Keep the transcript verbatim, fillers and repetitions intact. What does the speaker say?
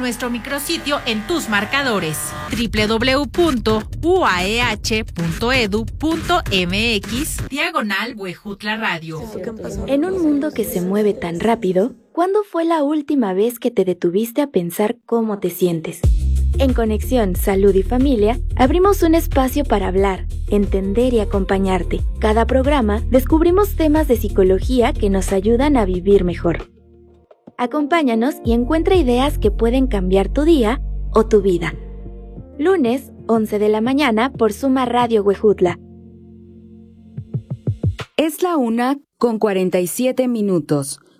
nuestro micrositio en tus marcadores doble u doble u doble u punto u a e h punto e d u punto m x diagonal Huejutla Radio. En un mundo que se mueve tan rápido, ¿cuándo fue la última vez que te detuviste a pensar cómo te sientes? En Conexión Salud y Familia, abrimos un espacio para hablar, entender y acompañarte. Cada programa descubrimos temas de psicología que nos ayudan a vivir mejor. Acompáñanos y encuentra ideas que pueden cambiar tu día o tu vida. Lunes, once de la mañana por Suma Radio Huejutla. Es la una con cuarenta y siete minutos.